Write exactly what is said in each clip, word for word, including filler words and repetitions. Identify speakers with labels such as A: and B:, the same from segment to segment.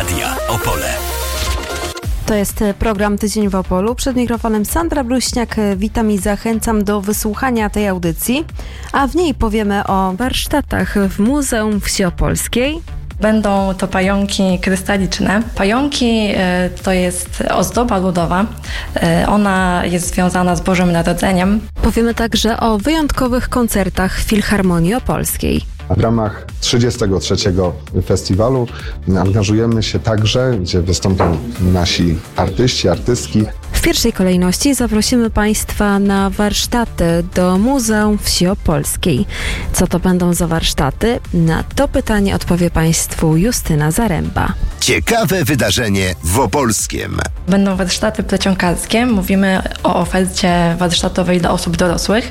A: Radia Opole.
B: To jest program Tydzień w Opolu. Przed mikrofonem Sandra Bluźniak. Witam i zachęcam do wysłuchania tej audycji, a w niej powiemy o warsztatach w Muzeum Wsi Opolskiej.
C: Będą to pająki krystaliczne. Pająki to jest ozdoba ludowa. Ona jest związana z Bożym Narodzeniem.
B: Powiemy także o wyjątkowych koncertach w Filharmonii Opolskiej.
D: W ramach trzydziestego trzeciego festiwalu angażujemy się także, gdzie wystąpią nasi artyści, artystki.
B: W pierwszej kolejności zaprosimy Państwa na warsztaty do Muzeum Wsi Opolskiej. Co to będą za warsztaty? Na to pytanie odpowie Państwu Justyna Zaręba.
A: Ciekawe wydarzenie w Opolskiem.
C: Będą warsztaty plecionkarskie. Mówimy o ofercie warsztatowej dla osób dorosłych.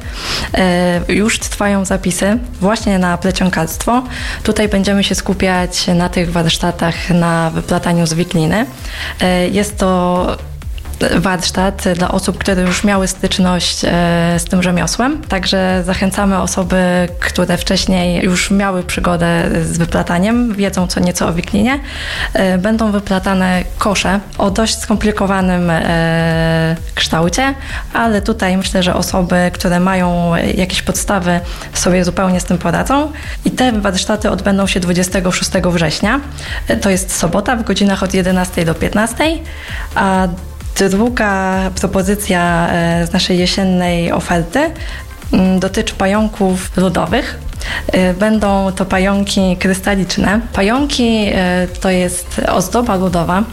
C: E, już trwają zapisy właśnie na plecionkarstwo. Tutaj będziemy się skupiać na tych warsztatach na wyplataniu z wikliny. E, jest to warsztat dla osób, które już miały styczność e, z tym rzemiosłem. Także zachęcamy osoby, które wcześniej już miały przygodę z wyplataniem, wiedzą co nieco o wiklinie. E, będą wyplatane kosze o dość skomplikowanym e, kształcie, ale tutaj myślę, że osoby, które mają jakieś podstawy, sobie zupełnie z tym poradzą. I te warsztaty odbędą się dwudziestego szóstego września. E, to jest sobota w godzinach od jedenastej do piętnastej, a druga propozycja z naszej jesiennej oferty dotyczy pająków ludowych. Będą to pająki krystaliczne. Pająki to jest ozdoba ludowa.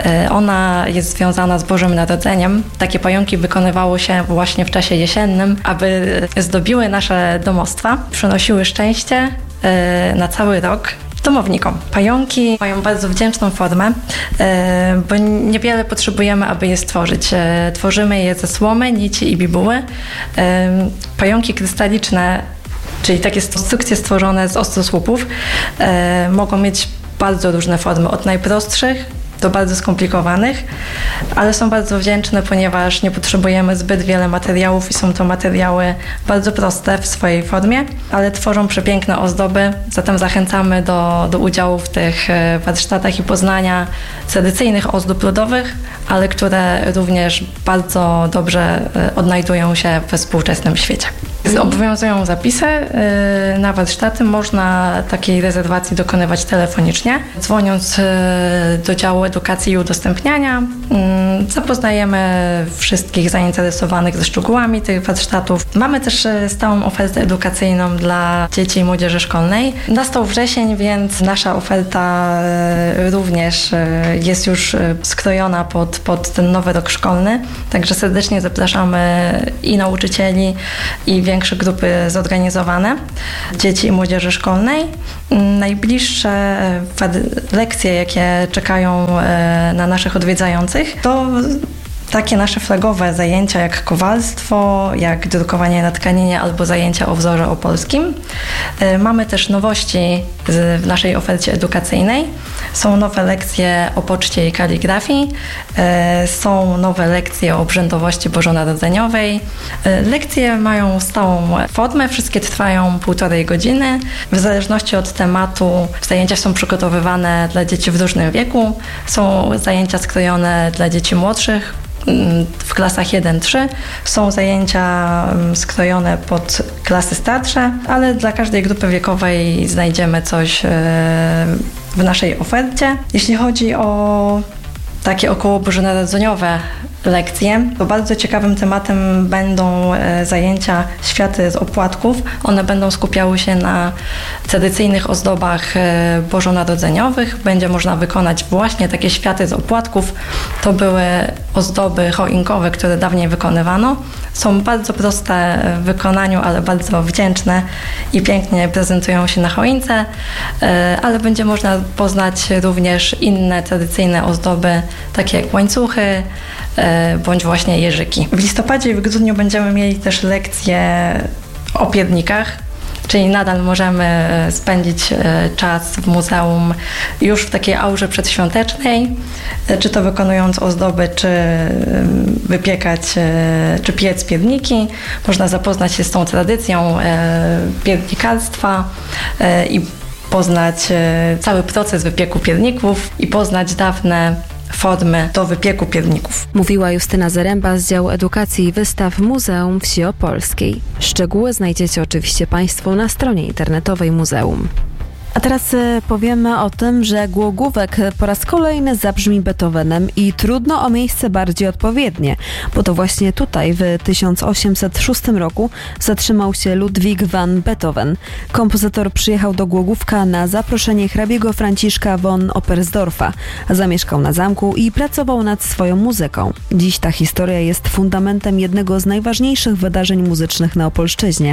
C: Ona jest związana z Bożym Narodzeniem. Takie pająki wykonywało się właśnie w czasie jesiennym, aby zdobiły nasze domostwa, przynosiły szczęście na cały rok domownikom. Pająki mają bardzo wdzięczną formę, bo niewiele potrzebujemy, aby je stworzyć. Tworzymy je ze słomy, nici i bibuły. Pająki krystaliczne, czyli takie konstrukcje stworzone z ostrosłupów, mogą mieć bardzo różne formy, od najprostszych do bardzo skomplikowanych, ale są bardzo wdzięczne, ponieważ nie potrzebujemy zbyt wiele materiałów i są to materiały bardzo proste w swojej formie, ale tworzą przepiękne ozdoby, zatem zachęcamy do, do udziału w tych warsztatach i poznania tradycyjnych ozdób ludowych, ale które również bardzo dobrze odnajdują się we współczesnym świecie. Obowiązują zapisy na warsztaty. Można takiej rezerwacji dokonywać telefonicznie. Dzwoniąc do działu edukacji i udostępniania, zapoznajemy wszystkich zainteresowanych ze szczegółami tych warsztatów. Mamy też stałą ofertę edukacyjną dla dzieci i młodzieży szkolnej. Nastał wrzesień, więc nasza oferta również jest już skrojona pod, pod ten nowy rok szkolny. Także serdecznie zapraszamy i nauczycieli, i większe grupy zorganizowane dzieci i młodzieży szkolnej. Najbliższe lekcje, jakie czekają na naszych odwiedzających, to takie nasze flagowe zajęcia jak kowalstwo, jak drukowanie na tkaninie albo zajęcia o wzorze opolskim. Mamy też nowości w naszej ofercie edukacyjnej. Są nowe lekcje o poczcie i kaligrafii. Są nowe lekcje o obrzędowości bożonarodzeniowej. Lekcje mają stałą formę, wszystkie trwają półtorej godziny. W zależności od tematu zajęcia są przygotowywane dla dzieci w różnym wieku. Są zajęcia skrojone dla dzieci młodszych, w klasach jeden trzy. Są zajęcia skrojone pod klasy starsze, ale dla każdej grupy wiekowej znajdziemy coś w naszej ofercie. Jeśli chodzi o takie około bożonarodzeniowe lekcje, to bardzo ciekawym tematem będą zajęcia światy z opłatków. One będą skupiały się na tradycyjnych ozdobach bożonarodzeniowych. Będzie można wykonać właśnie takie światy z opłatków. To były ozdoby choinkowe, które dawniej wykonywano. Są bardzo proste w wykonaniu, ale bardzo wdzięczne i pięknie prezentują się na choince, ale będzie można poznać również inne tradycyjne ozdoby, takie jak łańcuchy, bądź właśnie jeżyki. W listopadzie i w grudniu będziemy mieli też lekcje o piernikach, czyli nadal możemy spędzić czas w muzeum już w takiej aurze przedświątecznej, czy to wykonując ozdoby, czy wypiekać, czy piec pierniki. Można zapoznać się z tą tradycją piernikarstwa i poznać cały proces wypieku pierników i poznać dawne formy do wypieku pierników.
B: Mówiła Justyna Zaręba z działu edukacji i wystaw Muzeum Wsi Opolskiej. Szczegóły znajdziecie oczywiście Państwo na stronie internetowej muzeum. A teraz powiemy o tym, że Głogówek po raz kolejny zabrzmi Beethovenem i trudno o miejsce bardziej odpowiednie, bo to właśnie tutaj w tysiąc osiemset szóstym roku zatrzymał się Ludwig van Beethoven. Kompozytor przyjechał do Głogówka na zaproszenie hrabiego Franciszka von Oppersdorfa. Zamieszkał na zamku i pracował nad swoją muzyką. Dziś ta historia jest fundamentem jednego z najważniejszych wydarzeń muzycznych na Opolszczyźnie.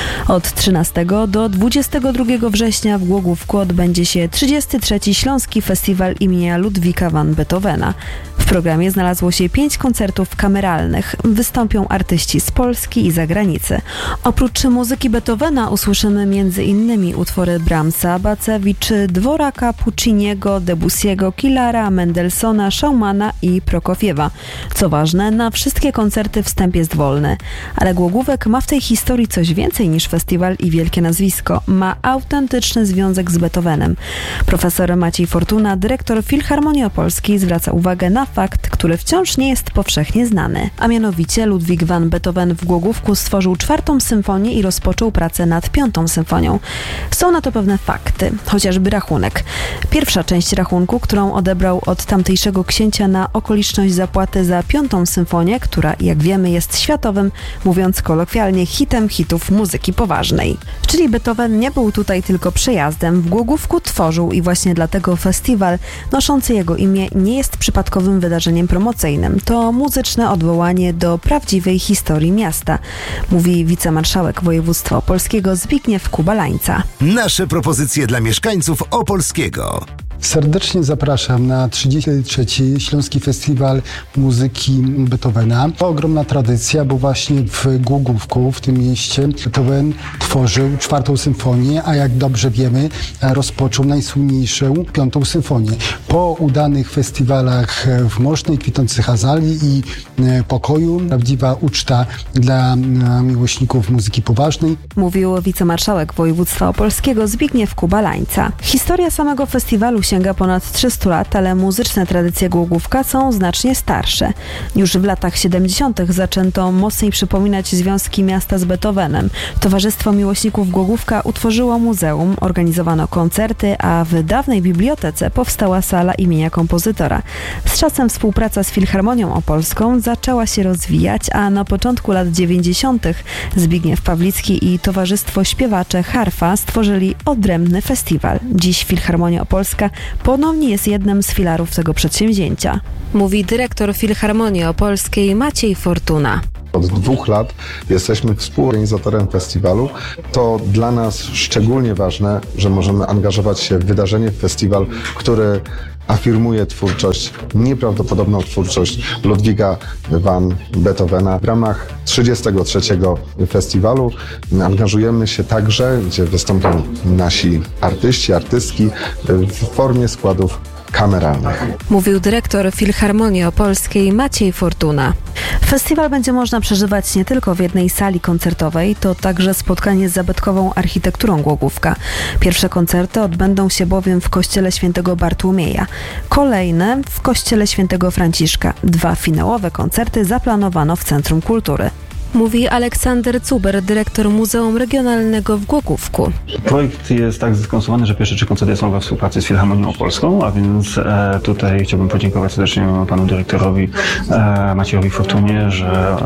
B: Od trzynastego do dwudziestego drugiego września w Głogówku odbędzie się trzydziesty trzeci Śląski Festiwal imienia Ludwika van Beethovena. W programie znalazło się pięć koncertów kameralnych. Wystąpią artyści z Polski i zagranicy. Oprócz muzyki Beethovena usłyszymy m.in. utwory Brahmsa, Baceviczy, Dworaka, Pucciniego, Debussy'ego, Killara, Mendelssohna, Schumana i Prokofiewa. Co ważne, na wszystkie koncerty wstęp jest wolny. Ale Głogówek ma w tej historii coś więcej niż festiwal i wielkie nazwisko. Ma autentyczny związek z Beethovenem. Profesor Maciej Fortuna, dyrektor Filharmonii Opolskiej, zwraca uwagę na fakt, który wciąż nie jest powszechnie znany. A mianowicie Ludwig van Beethoven w Głogówku stworzył czwartą symfonię i rozpoczął pracę nad piątą symfonią. Są na to pewne fakty, chociażby rachunek. Pierwsza część rachunku, którą odebrał od tamtejszego księcia na okoliczność zapłaty za piątą symfonię, która, jak wiemy, jest światowym, mówiąc kolokwialnie, hitem hitów muzyki poważnej. Czyli Beethoven nie był tutaj tylko przejazdem, w Głogówku tworzył i właśnie dlatego festiwal noszący jego imię nie jest przypadkowym wydarzeniem promocyjnym. To muzyczne odwołanie do prawdziwej historii miasta, mówi wicemarszałek województwa opolskiego Zbigniew Kubalańca.
A: Nasze propozycje dla mieszkańców Opolskiego.
E: Serdecznie zapraszam na trzydziesty trzeci Śląski Festiwal Muzyki Beethovena. To ogromna tradycja, bo właśnie w Głogówku, w tym mieście, Beethoven tworzył czwartą symfonię, a jak dobrze wiemy, rozpoczął najsłynniejszą piątą symfonię. Po udanych festiwalach w Mosznej, kwitnących azalii i pokoju, prawdziwa uczta dla miłośników muzyki poważnej.
B: Mówił wicemarszałek województwa opolskiego Zbigniew Kubalańca. Historia samego festiwalu sięga ponad trzystu lat, ale muzyczne tradycje Głogówka są znacznie starsze. Już w latach siedemdziesiątych zaczęto mocniej przypominać związki miasta z Beethovenem. Towarzystwo Miłośników Głogówka utworzyło muzeum, organizowano koncerty, a w dawnej bibliotece powstała sala imienia kompozytora. Z czasem współpraca z Filharmonią Opolską zaczęła się rozwijać, a na początku lat dziewięćdziesiątych Zbigniew Pawlicki i Towarzystwo Śpiewacze Harfa stworzyli odrębny festiwal. Dziś Filharmonia Opolska ponownie jest jednym z filarów tego przedsięwzięcia, mówi dyrektor Filharmonii Opolskiej Maciej Fortuna.
D: Od dwóch lat jesteśmy współorganizatorem festiwalu. To dla nas szczególnie ważne, że możemy angażować się w wydarzenie, w festiwal, który afirmuje twórczość, nieprawdopodobną twórczość Ludwiga van Beethovena. W ramach trzydziestego trzeciego festiwalu angażujemy się także, gdzie wystąpią nasi artyści, artystki w formie składów kameralnych.
B: Mówił dyrektor Filharmonii Opolskiej Maciej Fortuna. Festiwal będzie można przeżywać nie tylko w jednej sali koncertowej, to także spotkanie z zabytkową architekturą Głogówka. Pierwsze koncerty odbędą się bowiem w kościele świętego Bartłomieja, kolejne w kościele świętego Franciszka. Dwa finałowe koncerty zaplanowano w Centrum Kultury. Mówi Aleksander Cuber, dyrektor Muzeum Regionalnego w Głogówku.
F: Projekt jest tak skonstruowany, że pierwsze trzy koncerty są we współpracy z Filharmonią Opolską, a więc e, tutaj chciałbym podziękować serdecznie panu dyrektorowi e, Maciejowi Fortunie, że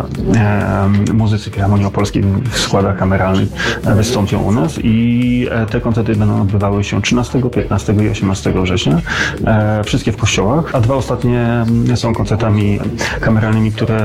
F: e, muzycy Filharmonii Opolskiej w składach kameralnych e, wystąpią u nas i e, te koncerty będą odbywały się trzynastego, piętnastego i osiemnastego września. E, wszystkie w kościołach, a dwa ostatnie są koncertami kameralnymi, które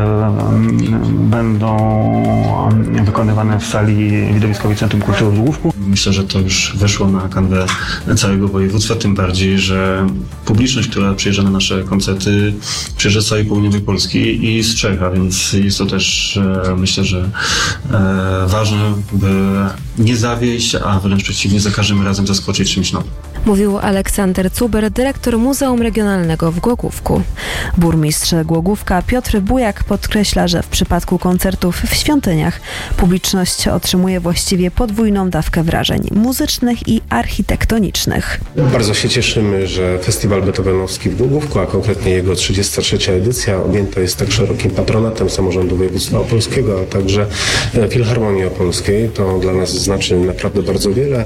F: m, będą wykonywane w sali widowiskowej Centrum Kultury w Głogówku.
G: Myślę, że to już weszło na kanwę całego województwa, tym bardziej, że publiczność, która przyjeżdża na nasze koncerty, przyjeżdża z całej południowej Polski i z Czech, a więc jest to też, myślę, że ważne, by nie zawieść, a wręcz przeciwnie, za każdym razem zaskoczyć czymś nowym.
B: Mówił Aleksander Cuber, dyrektor Muzeum Regionalnego w Głogówku. Burmistrz Głogówka Piotr Bujak podkreśla, że w przypadku koncertów w świątyniach publiczność otrzymuje właściwie podwójną dawkę wrażeń muzycznych i architektonicznych.
H: Bardzo się cieszymy, że Festiwal Beethovenowski w Głogówku, a konkretnie jego trzydziesta trzecia edycja, objęta jest tak szerokim patronatem samorządu województwa opolskiego, a także Filharmonii Opolskiej. To dla nas znaczy naprawdę bardzo wiele,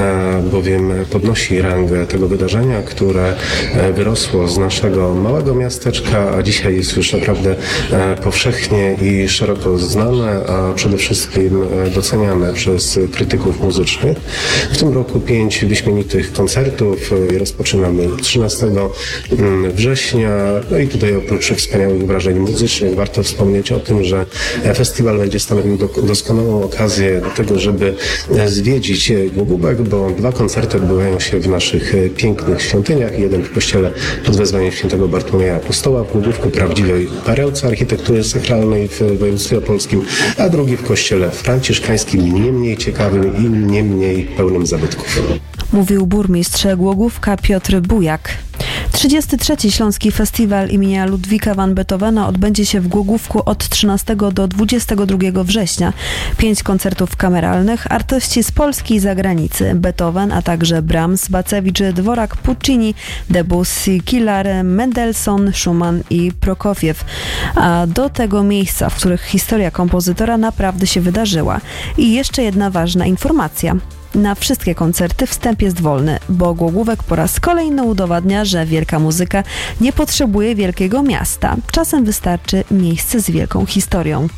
H: bowiem podnosi rangę tego wydarzenia, które wyrosło z naszego małego miasteczka, a dzisiaj jest już naprawdę powszechnie i szeroko znane, a przede wszystkim doceniane przez krytyków muzycznych. W tym roku pięć wyśmienitych koncertów. Rozpoczynamy trzynastego września. No i tutaj oprócz wspaniałych wrażeń muzycznych warto wspomnieć o tym, że festiwal będzie stanowił doskonałą okazję do tego, żeby zwiedzić Głogówek, bo dwa koncerty odbywają się w naszych pięknych świątyniach. Jeden w kościele pod wezwaniem świętego Bartłomieja Apostoła w Głogówku, prawdziwej perełce architektury sakralnej w województwie opolskim, a drugi w kościele franciszkańskim, nie mniej ciekawym i nie mniej pełnym zabytków.
B: Mówił burmistrz Głogówka Piotr Bujak. trzydziesty trzeci Śląski Festiwal imienia Ludwika van Beethovena odbędzie się w Głogówku od trzynastego do dwudziestego drugiego września. Pięć koncertów kameralnych, artyści z Polski i zagranicy, Beethoven, a także Brahms, Bacewicz, Dworak, Puccini, Debussy, Kilar, Mendelssohn, Schumann i Prokofiew. A do tego miejsca, w których historia kompozytora naprawdę się wydarzyła. I jeszcze jedna ważna informacja. Na wszystkie koncerty wstęp jest wolny, bo Głogówek po raz kolejny udowadnia, że wielka muzyka nie potrzebuje wielkiego miasta. Czasem wystarczy miejsce z wielką historią.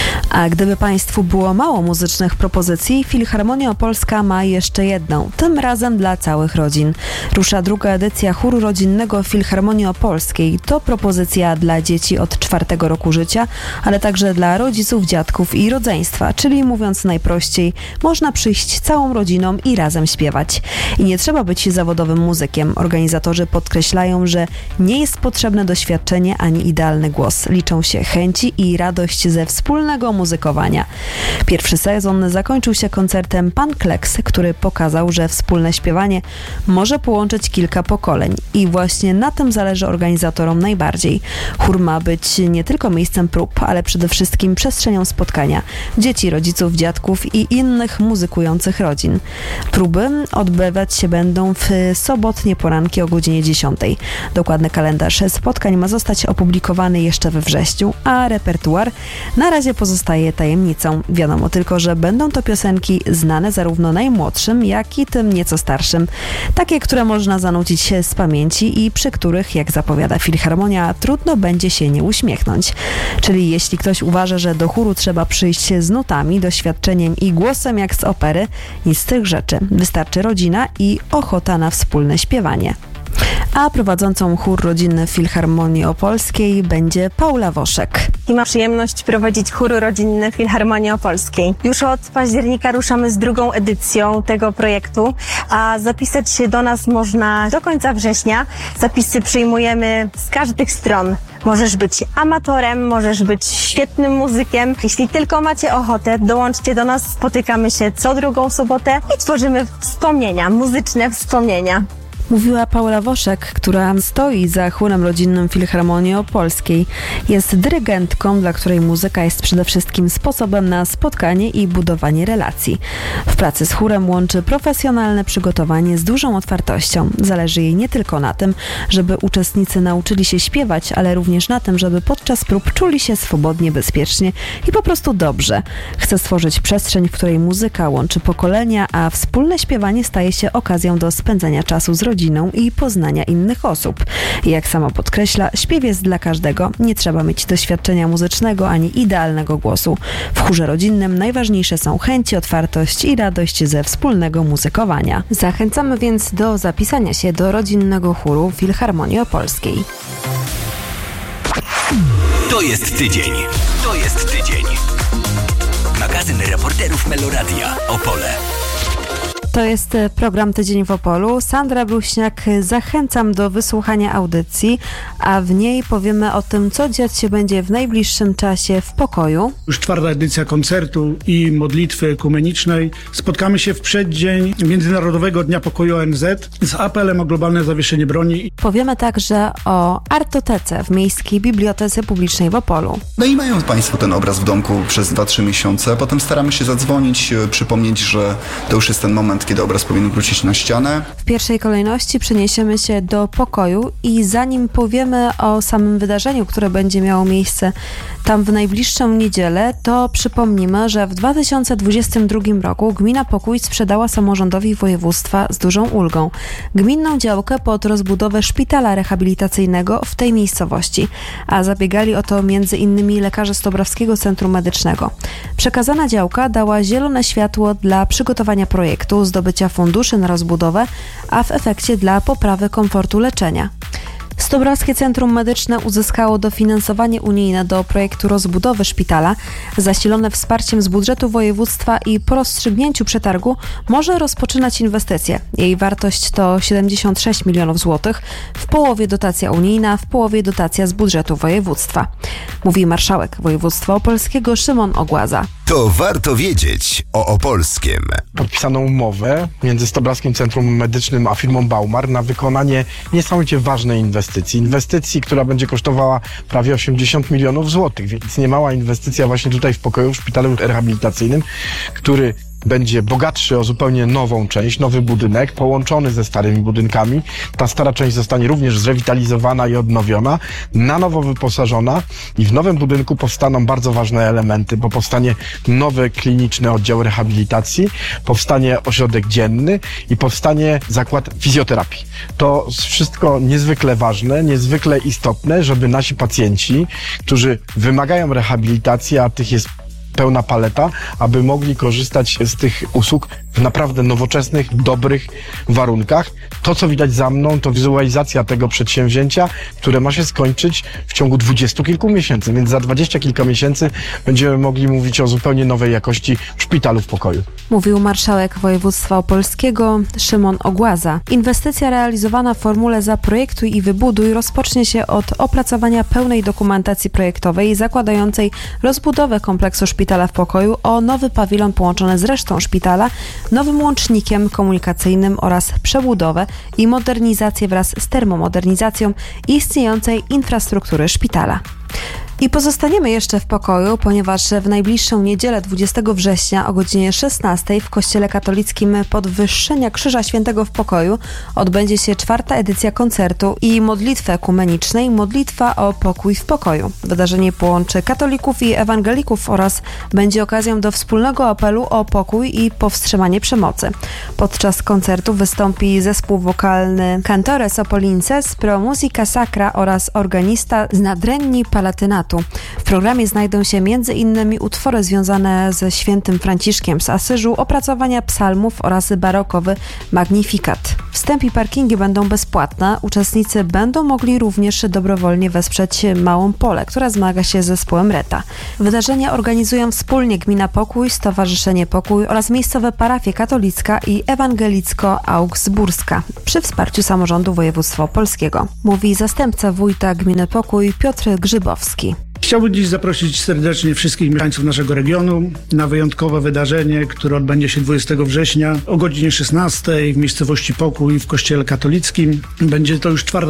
B: A gdyby Państwu było mało muzycznych propozycji, Filharmonia Opolska ma jeszcze jedną, tym razem dla całych rodzin. Rusza druga edycja chóru rodzinnego Filharmonii Opolskiej. To propozycja dla dzieci od czwartego roku życia, ale także dla rodziców, dziadków i rodzeństwa, czyli mówiąc najprościej, można przyjść całą rodziną i razem śpiewać. I nie trzeba być zawodowym muzykiem. Organizatorzy podkreślają, że nie jest potrzebne doświadczenie ani idealny głos. Liczą się chęci i radość ze wspólnego muzykowania. Pierwszy sezon zakończył się koncertem Pan Kleks, który pokazał, że wspólne śpiewanie może połączyć kilka pokoleń i właśnie na tym zależy organizatorom najbardziej. Chór ma być nie tylko miejscem prób, ale przede wszystkim przestrzenią spotkania dzieci, rodziców, dziadków i innych muzykujących rodzin. Próby odbywać się będą w sobotnie poranki o godzinie dziesiątej. Dokładny kalendarz spotkań ma zostać opublikowany jeszcze we wrześniu, a repertuar na razie pozostaje tajemnicą. Wiadomo tylko, że będą to piosenki znane zarówno najmłodszym, jak i tym nieco starszym. Takie, które można zanucić się z pamięci i przy których, jak zapowiada Filharmonia, trudno będzie się nie uśmiechnąć. Czyli jeśli ktoś uważa, że do chóru trzeba przyjść z nutami, doświadczeniem i głosem jak z opery, nic z tych rzeczy. Wystarczy rodzina i ochota na wspólne śpiewanie. A prowadzącą chór rodzinny w Filharmonii Opolskiej będzie Paula Woszek.
I: I mam przyjemność prowadzić chór rodzinny w Filharmonii Opolskiej. Już od października ruszamy z drugą edycją tego projektu, a zapisać się do nas można do końca września. Zapisy przyjmujemy z każdych stron. Możesz być amatorem, możesz być świetnym muzykiem. Jeśli tylko macie ochotę, dołączcie do nas. Spotykamy się co drugą sobotę i tworzymy wspomnienia, muzyczne wspomnienia.
B: Mówiła Paula Woszek, która stoi za chórem rodzinnym Filharmonii Opolskiej. Jest dyrygentką, dla której muzyka jest przede wszystkim sposobem na spotkanie i budowanie relacji. W pracy z chórem łączy profesjonalne przygotowanie z dużą otwartością. Zależy jej nie tylko na tym, żeby uczestnicy nauczyli się śpiewać, ale również na tym, żeby podczas prób czuli się swobodnie, bezpiecznie i po prostu dobrze. Chce stworzyć przestrzeń, w której muzyka łączy pokolenia, a wspólne śpiewanie staje się okazją do spędzania czasu z rodziną i poznania innych osób. I jak sama podkreśla, śpiew jest dla każdego. Nie trzeba mieć doświadczenia muzycznego ani idealnego głosu. W chórze rodzinnym najważniejsze są chęci, otwartość i radość ze wspólnego muzykowania. Zachęcamy więc do zapisania się do rodzinnego chóru Filharmonii Opolskiej.
J: To jest tydzień. To jest tydzień. Magazyn reporterów Meloradia Opole.
B: To jest program Tydzień w Opolu. Sandra Bruśniak, zachęcam do wysłuchania audycji, a w niej powiemy o tym, co dziać się będzie w najbliższym czasie w pokoju.
K: Już czwarta edycja koncertu i modlitwy ekumenicznej. Spotkamy się w przeddzień Międzynarodowego Dnia Pokoju O N Z z apelem o globalne zawieszenie broni.
B: Powiemy także o Artotece w Miejskiej Bibliotece Publicznej w Opolu.
L: No i mają Państwo ten obraz w domku przez dwa trzy miesiące. Potem staramy się zadzwonić, przypomnieć, że to już jest ten moment, kiedy obraz powinien wrócić na ścianę.
B: W pierwszej kolejności przeniesiemy się do pokoju i zanim powiemy o samym wydarzeniu, które będzie miało miejsce tam w najbliższą niedzielę, to przypomnimy, że w dwa tysiące dwudziestym drugim roku Gmina Pokój sprzedała samorządowi województwa z dużą ulgą gminną działkę pod rozbudowę szpitala rehabilitacyjnego w tej miejscowości, a zabiegali o to między innymi lekarze Stobrowskiego Centrum Medycznego. Przekazana działka dała zielone światło dla przygotowania projektu, zdobycia funduszy na rozbudowę, a w efekcie dla poprawy komfortu leczenia. Stobrowskie Centrum Medyczne uzyskało dofinansowanie unijne do projektu rozbudowy szpitala, zasilone wsparciem z budżetu województwa i po rozstrzygnięciu przetargu może rozpoczynać inwestycje. Jej wartość to siedemdziesiąt sześć milionów złotych, w połowie dotacja unijna, w połowie dotacja z budżetu województwa. Mówi marszałek województwa opolskiego Szymon Ogłaza.
A: To warto wiedzieć o Opolskiem.
M: Podpisano umowę między Stobrowskim Centrum Medycznym a firmą Baumar na wykonanie niesamowicie ważnej inwestycji. Inwestycji, która będzie kosztowała prawie osiemdziesiąt milionów złotych, więc niemała inwestycja właśnie tutaj w pokoju w szpitalu rehabilitacyjnym, który będzie bogatszy o zupełnie nową część, nowy budynek, połączony ze starymi budynkami. Ta stara część zostanie również zrewitalizowana i odnowiona, na nowo wyposażona i w nowym budynku powstaną bardzo ważne elementy, bo powstanie nowy kliniczny oddział rehabilitacji, powstanie ośrodek dzienny i powstanie zakład fizjoterapii. To wszystko niezwykle ważne, niezwykle istotne, żeby nasi pacjenci, którzy wymagają rehabilitacji, a tych jest pełna paleta, aby mogli korzystać z tych usług w naprawdę nowoczesnych, dobrych warunkach. To, co widać za mną, to wizualizacja tego przedsięwzięcia, które ma się skończyć w ciągu dwudziestu kilku miesięcy, więc za dwadzieścia kilka miesięcy będziemy mogli mówić o zupełnie nowej jakości szpitalu w pokoju.
B: Mówił marszałek województwa opolskiego Szymon Ogłaza. Inwestycja realizowana w formule Zaprojektuj i Wybuduj rozpocznie się od opracowania pełnej dokumentacji projektowej zakładającej rozbudowę kompleksu szpitala w pokoju o nowy pawilon połączony z resztą szpitala, nowym łącznikiem komunikacyjnym oraz przebudowę i modernizację wraz z termomodernizacją istniejącej infrastruktury szpitala. I pozostaniemy jeszcze w pokoju, ponieważ w najbliższą niedzielę dwudziestego września o godzinie szesnastej w Kościele Katolickim Podwyższenia Krzyża Świętego w Pokoju odbędzie się czwarta edycja koncertu i modlitwy ekumenicznej Modlitwa o pokój w pokoju. Wydarzenie połączy katolików i ewangelików oraz będzie okazją do wspólnego apelu o pokój i powstrzymanie przemocy. Podczas koncertu wystąpi zespół wokalny Cantores Opolinces Pro Musica Sacra oraz organista z Nadrenni Palatynatu. W programie znajdą się między innymi utwory związane ze świętym Franciszkiem z Asyżu, opracowania psalmów oraz barokowy Magnifikat. Wstęp i parkingi będą bezpłatne. Uczestnicy będą mogli również dobrowolnie wesprzeć Małą Polę, która zmaga się z zespołem Reta. Wydarzenia organizują wspólnie Gmina Pokój, Stowarzyszenie Pokój oraz miejscowe parafie katolicka i ewangelicko-augsburska przy wsparciu samorządu województwa opolskiego. Mówi zastępca wójta Gminy Pokój Piotr Grzybowski.
K: Chciałbym dziś zaprosić serdecznie wszystkich mieszkańców naszego regionu na wyjątkowe wydarzenie, które odbędzie się dwudziestego września o godzinie szesnastej w miejscowości Pokój w Kościele Katolickim. Będzie to już czwarta